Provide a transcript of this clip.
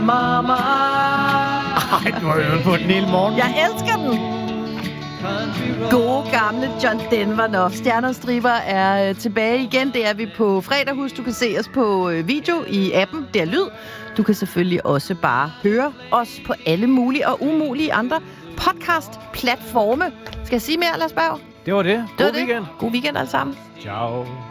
Mama. Ej, du har øvet på den hele morgen. Jeg elsker den. Gode gamle John Denver. Nå, Stjerner og Striber er tilbage igen. Det er vi på fredag. Husk, du kan se os på video i appen. Det er lyd. Du kan selvfølgelig også bare høre os på alle mulige og umulige andre podcast-platforme. Skal jeg sige mere, Lars Berg? Det var det. God weekend. God weekend alle sammen. Ciao.